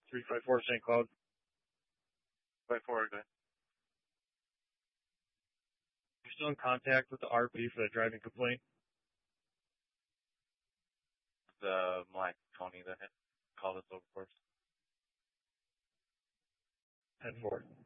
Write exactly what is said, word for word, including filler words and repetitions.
three five four Saint Cloud. Five four, okay. You're still in contact with the R P for the driving complaint? The Mike Tony that had called us over first. ten four.